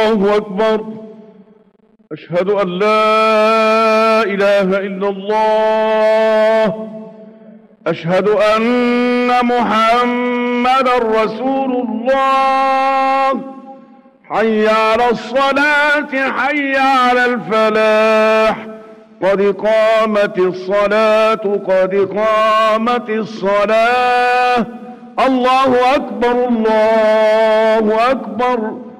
الله أكبر. أشهد أن لا إله إلا الله. أشهد أن محمدا رسول الله. حي على الصلاة، حي على الفلاح. قد قامت الصلاة، قد قامت الصلاة. الله أكبر، الله أكبر.